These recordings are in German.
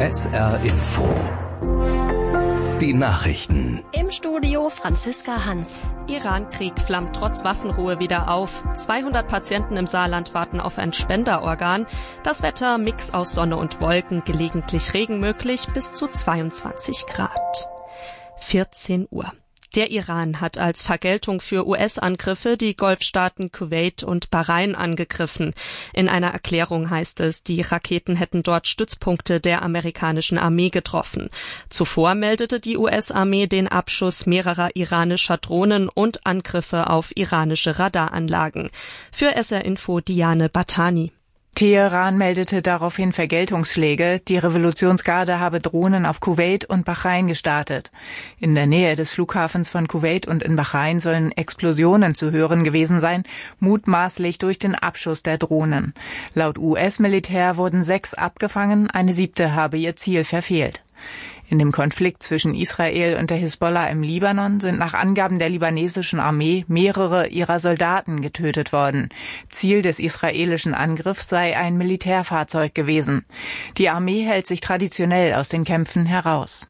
SR Info. Die Nachrichten. Im Studio Franziska Hans. Iran-Krieg flammt trotz Waffenruhe wieder auf. 200 Patienten im Saarland warten auf ein Spenderorgan. Das Wetter, Mix aus Sonne und Wolken, gelegentlich Regen möglich, bis zu 22 Grad. 14 Uhr. Der Iran hat als Vergeltung für US-Angriffe die Golfstaaten Kuwait und Bahrain angegriffen. In einer Erklärung heißt es, die Raketen hätten dort Stützpunkte der amerikanischen Armee getroffen. Zuvor meldete die US-Armee den Abschuss mehrerer iranischer Drohnen und Angriffe auf iranische Radaranlagen. Für SR Info Diane Batani. Teheran meldete daraufhin Vergeltungsschläge. Die Revolutionsgarde habe Drohnen auf Kuwait und Bahrain gestartet. In der Nähe des Flughafens von Kuwait und in Bahrain sollen Explosionen zu hören gewesen sein, mutmaßlich durch den Abschuss der Drohnen. Laut US-Militär wurden 6 abgefangen, eine 7. habe ihr Ziel verfehlt. In dem Konflikt zwischen Israel und der Hisbollah im Libanon sind nach Angaben der libanesischen Armee mehrere ihrer Soldaten getötet worden. Ziel des israelischen Angriffs sei ein Militärfahrzeug gewesen. Die Armee hält sich traditionell aus den Kämpfen heraus.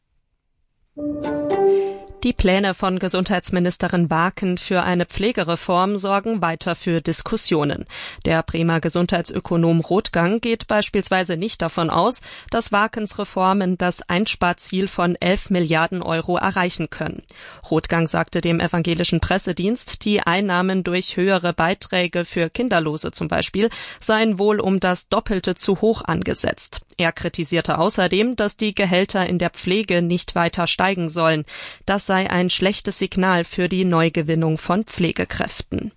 Die Pläne von Gesundheitsministerin Waaken für eine Pflegereform sorgen weiter für Diskussionen. Der Bremer Gesundheitsökonom Rothgang geht beispielsweise nicht davon aus, dass Waakens Reformen das Einsparziel von 11 Milliarden Euro erreichen können. Rothgang sagte dem evangelischen Pressedienst, die Einnahmen durch höhere Beiträge für Kinderlose zum Beispiel seien wohl um das Doppelte zu hoch angesetzt. Er kritisierte außerdem, dass die Gehälter in der Pflege nicht weiter steigen sollen. Das sei ein schlechtes Signal für die Neugewinnung von Pflegekräften.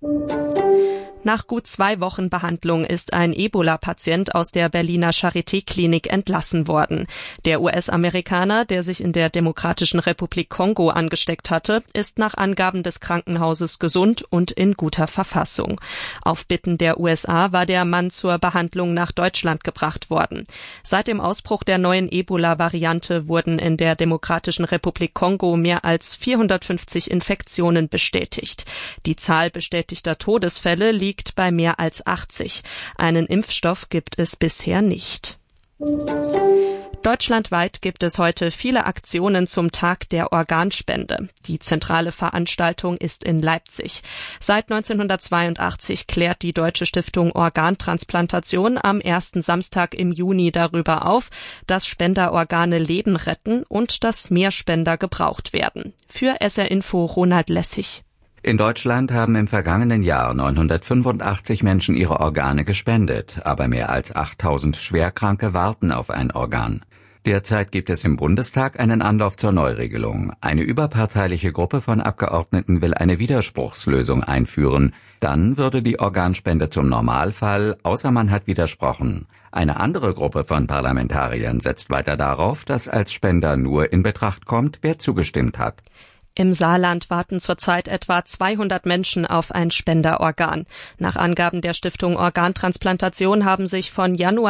Nach gut 2 Wochen Behandlung ist ein Ebola-Patient aus der Berliner Charité-Klinik entlassen worden. Der US-Amerikaner, der sich in der Demokratischen Republik Kongo angesteckt hatte, ist nach Angaben des Krankenhauses gesund und in guter Verfassung. Auf Bitten der USA war der Mann zur Behandlung nach Deutschland gebracht worden. Seit dem Ausbruch der neuen Ebola-Variante wurden in der Demokratischen Republik Kongo mehr als 450 Infektionen bestätigt. Die Zahl bestätigter Todesfälle liegt bei mehr als 80. Einen Impfstoff gibt es bisher nicht. Deutschlandweit gibt es heute viele Aktionen zum Tag der Organspende. Die zentrale Veranstaltung ist in Leipzig. Seit 1982 klärt die Deutsche Stiftung Organtransplantation am ersten Samstag im Juni darüber auf, dass Spenderorgane Leben retten und dass mehr Spender gebraucht werden. Für SR Info Ronald Lessig. In Deutschland haben im vergangenen Jahr 985 Menschen ihre Organe gespendet, aber mehr als 8000 Schwerkranke warten auf ein Organ. Derzeit gibt es im Bundestag einen Anlauf zur Neuregelung. Eine überparteiliche Gruppe von Abgeordneten will eine Widerspruchslösung einführen. Dann würde die Organspende zum Normalfall, außer man hat widersprochen. Eine andere Gruppe von Parlamentariern setzt weiter darauf, dass als Spender nur in Betracht kommt, wer zugestimmt hat. Im Saarland warten zurzeit etwa 200 Menschen auf ein Spenderorgan. Nach Angaben der Stiftung Organtransplantation haben sich von Januar